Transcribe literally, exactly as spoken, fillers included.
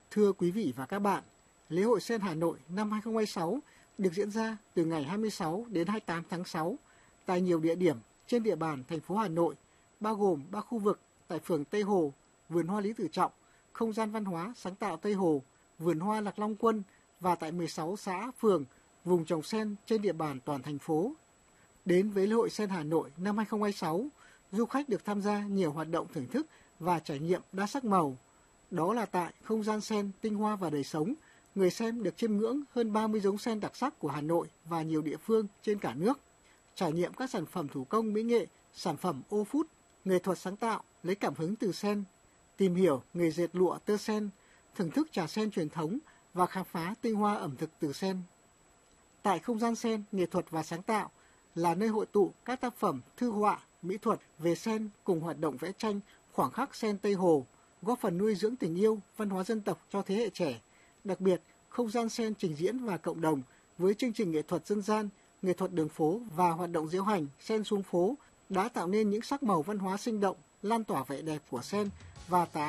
Thưa quý vị và các bạn, lễ hội sen Hà Nội năm hai không hai sáu được diễn ra từ ngày hai mươi sáu đến hai mươi tám tháng sáu tại nhiều địa điểm trên địa bàn thành phố Hà Nội, bao gồm ba khu vực tại phường Tây Hồ, vườn hoa Lý Tự Trọng, không gian văn hóa sáng tạo Tây Hồ, vườn hoa Lạc Long Quân và tại mười sáu xã, phường, vùng trồng sen trên địa bàn toàn thành phố. Đến với lễ hội sen Hà Nội năm hai không hai sáu, du khách được tham gia nhiều hoạt động thưởng thức và trải nghiệm đa sắc màu. Đó là tại không gian sen tinh hoa và đời sống, người xem được chiêm ngưỡng hơn ba mươi giống sen đặc sắc của Hà Nội và nhiều địa phương trên cả nước. Trải nghiệm các sản phẩm thủ công mỹ nghệ, sản phẩm ô phút, nghệ thuật sáng tạo lấy cảm hứng từ sen, tìm hiểu nghề dệt lụa tơ sen, thưởng thức trà sen truyền thống và khám phá tinh hoa ẩm thực từ sen. Tại không gian sen, nghệ thuật và sáng tạo là nơi hội tụ các tác phẩm thư họa, mỹ thuật về sen cùng hoạt động vẽ tranh khoảng khắc sen Tây Hồ, góp phần nuôi dưỡng tình yêu, văn hóa dân tộc cho thế hệ trẻ. Đặc biệt, không gian sen trình diễn và cộng đồng với chương trình nghệ thuật dân gian, nghệ thuật đường phố và hoạt động diễu hành sen xuống phố đã tạo nên những sắc màu văn hóa sinh động, lan tỏa vẻ đẹp của sen và tả